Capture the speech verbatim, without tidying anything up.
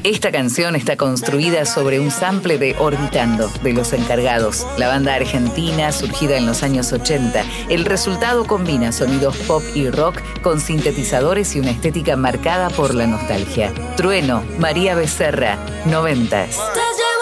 Esta canción está construida sobre un sample de Orbitando, de Los Encargados, la banda argentina surgida en los años ochenta. El resultado combina sonidos pop y rock con sintetizadores y una estética marcada por la nostalgia. Trueno, María Becerra, noventas.